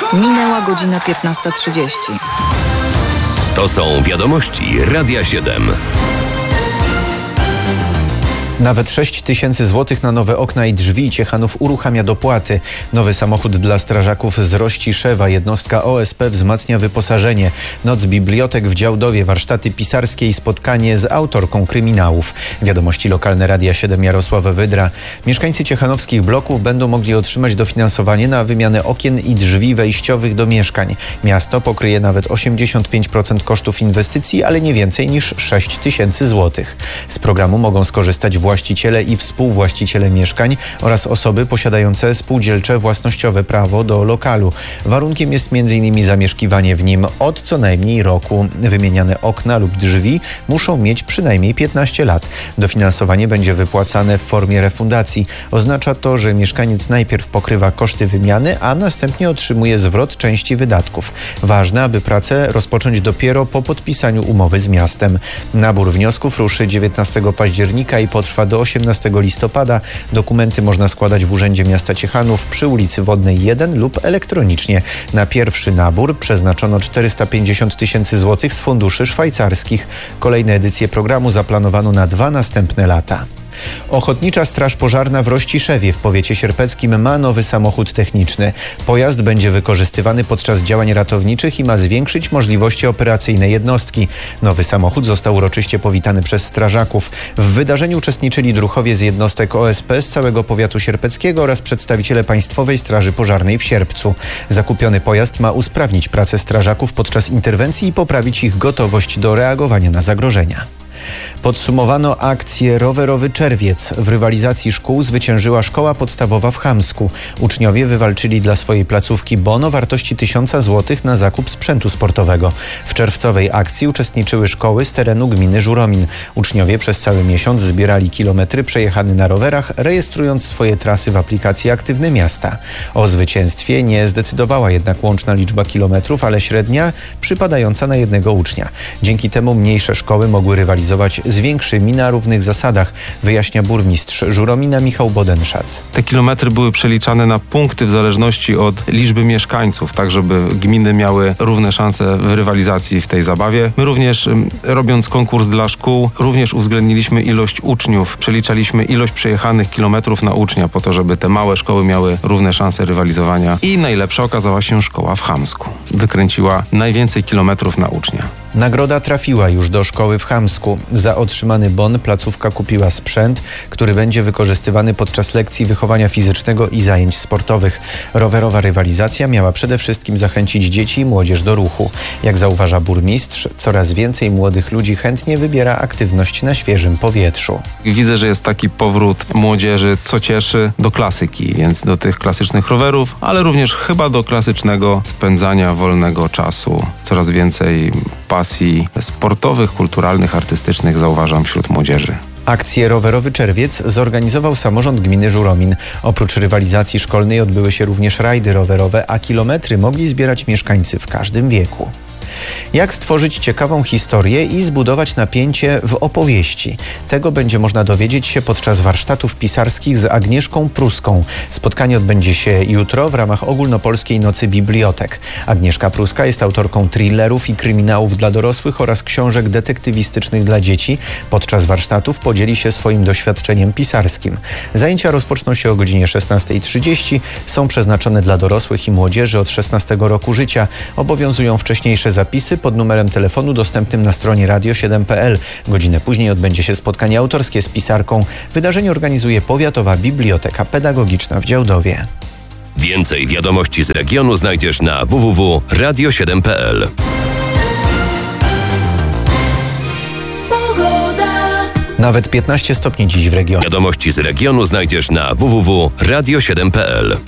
Minęła godzina 15:30. To są wiadomości Radia 7. Nawet 6 000 złotych na nowe okna i drzwi Ciechanów uruchamia dopłaty. Nowy samochód dla strażaków z Rościszewa. Jednostka OSP wzmacnia wyposażenie. Noc bibliotek w Działdowie, warsztaty pisarskie i spotkanie z autorką kryminałów. Wiadomości lokalne Radia 7 Jarosław Wydra. Mieszkańcy ciechanowskich bloków będą mogli otrzymać dofinansowanie na wymianę okien i drzwi wejściowych do mieszkań. Miasto pokryje nawet 85% kosztów inwestycji, ale nie więcej niż 6 000 złotych. Z programu mogą skorzystać właściciele i współwłaściciele mieszkań oraz osoby posiadające spółdzielcze własnościowe prawo do lokalu. Warunkiem jest m.in. zamieszkiwanie w nim od co najmniej roku. Wymieniane okna lub drzwi muszą mieć przynajmniej 15 lat. Dofinansowanie będzie wypłacane w formie refundacji. Oznacza to, że mieszkaniec najpierw pokrywa koszty wymiany, a następnie otrzymuje zwrot części wydatków. Ważne, aby pracę rozpocząć dopiero po podpisaniu umowy z miastem. Nabór wniosków ruszy 19 października i potrwa do 18 listopada. Dokumenty można składać w Urzędzie Miasta Ciechanów przy ulicy Wodnej 1 lub elektronicznie. Na pierwszy nabór przeznaczono 450 000 złotych z funduszy szwajcarskich. Kolejne edycje programu zaplanowano na 2 następne lata. Ochotnicza Straż Pożarna w Rościszewie w powiecie sierpeckim ma nowy samochód techniczny. Pojazd będzie wykorzystywany podczas działań ratowniczych i ma zwiększyć możliwości operacyjne jednostki. Nowy samochód został uroczyście powitany przez strażaków. W wydarzeniu uczestniczyli druhowie z jednostek OSP z całego powiatu sierpeckiego oraz przedstawiciele Państwowej Straży Pożarnej w Sierpcu. Zakupiony pojazd ma usprawnić pracę strażaków podczas interwencji i poprawić ich gotowość do reagowania na zagrożenia. Podsumowano akcję Rowerowy Czerwiec. W rywalizacji szkół zwyciężyła szkoła podstawowa w Chamsku. Uczniowie wywalczyli dla swojej placówki bon o wartości 1000 zł na zakup sprzętu sportowego. W czerwcowej akcji uczestniczyły szkoły z terenu gminy Żuromin. Uczniowie przez cały miesiąc zbierali kilometry przejechane na rowerach, rejestrując swoje trasy w aplikacji Aktywne Miasta. O zwycięstwie nie zdecydowała jednak łączna liczba kilometrów, ale średnia przypadająca na jednego ucznia. Dzięki temu mniejsze szkoły mogły rywalizować z większymi na równych zasadach, wyjaśnia burmistrz Żuromina Michał Bodenszac. Te kilometry były przeliczane na punkty w zależności od liczby mieszkańców, tak żeby gminy miały równe szanse w rywalizacji w tej zabawie. My również, robiąc konkurs dla szkół, również uwzględniliśmy ilość uczniów, przeliczaliśmy ilość przejechanych kilometrów na ucznia po to, żeby te małe szkoły miały równe szanse rywalizowania i najlepsza okazała się szkoła w Chamsku. Wykręciła najwięcej kilometrów na ucznia. Nagroda trafiła już do szkoły w Chamsku. Za otrzymany bon placówka kupiła sprzęt, który będzie wykorzystywany podczas lekcji wychowania fizycznego i zajęć sportowych. Rowerowa rywalizacja miała przede wszystkim zachęcić dzieci i młodzież do ruchu. Jak zauważa burmistrz, coraz więcej młodych ludzi chętnie wybiera aktywność na świeżym powietrzu. Widzę, że jest taki powrót młodzieży, co cieszy, do klasyki, więc do tych klasycznych rowerów, ale również chyba do klasycznego spędzania wolnego czasu. Coraz więcej pasji sportowych, kulturalnych, artystycznych zauważam wśród młodzieży. Akcję Rowerowy Czerwiec zorganizował samorząd gminy Żuromin. Oprócz rywalizacji szkolnej odbyły się również rajdy rowerowe, a kilometry mogli zbierać mieszkańcy w każdym wieku. Jak stworzyć ciekawą historię i zbudować napięcie w opowieści? Tego będzie można dowiedzieć się podczas warsztatów pisarskich z Agnieszką Pruską. Spotkanie odbędzie się jutro w ramach Ogólnopolskiej Nocy Bibliotek. Agnieszka Pruska jest autorką thrillerów i kryminałów dla dorosłych oraz książek detektywistycznych dla dzieci. Podczas warsztatów podzieli się swoim doświadczeniem pisarskim. Zajęcia rozpoczną się o godzinie 16:30. Są przeznaczone dla dorosłych i młodzieży od 16 roku życia. Obowiązują wcześniejsze zapisy pod numerem telefonu dostępnym na stronie radio7.pl. Godzinę później odbędzie się spotkanie autorskie z pisarką. Wydarzenie organizuje Powiatowa Biblioteka Pedagogiczna w Działdowie. Więcej wiadomości z regionu znajdziesz na www.radio7.pl. Nawet 15 stopni dziś w regionie. Wiadomości z regionu znajdziesz na www.radio7.pl.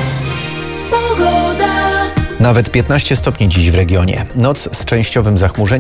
Nawet 15 stopni dziś w regionie. Noc z częściowym zachmurzeniem.